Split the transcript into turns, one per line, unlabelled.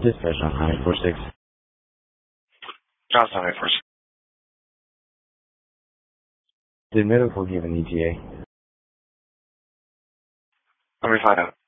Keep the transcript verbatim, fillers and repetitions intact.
Dispatch on Highway forty-six.
Johnson Highway forty-six.
Did medical give an E T A?
Let me find out.